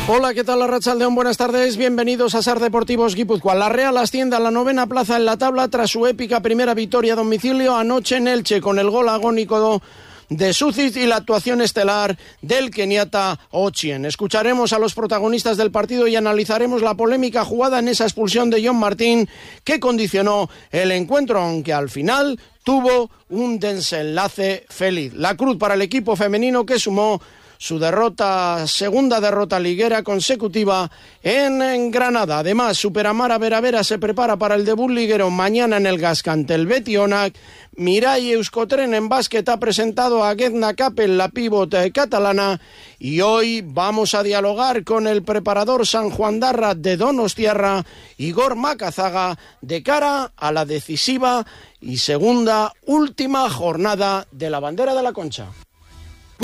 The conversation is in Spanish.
Hola, ¿qué tal, Arratsaldeon? Buenas tardes, bienvenidos a SAR Deportivos Guipúzcoa. La Real asciende a la 9ª plaza en la tabla tras su épica primera victoria a domicilio anoche en Elche, con el gol agónico de Sucic y la actuación estelar del keniata Ochieng. Escucharemos a los protagonistas del partido y analizaremos la polémica jugada en esa expulsión de John Martín que condicionó el encuentro, aunque al final tuvo un desenlace feliz. La cruz para el equipo femenino, que sumó su segunda derrota liguera consecutiva en Granada. Además, Superamara Veravera se prepara para el debut liguero mañana en el Gasca ante el Betionac. Mirai Euskotren en básquet ha presentado a Gedna Capel, la pívot catalana, y hoy vamos a dialogar con el preparador sanjuandarra de Donostiarra, Igor Macazaga, de cara a la decisiva y última jornada de la Bandera de la Concha.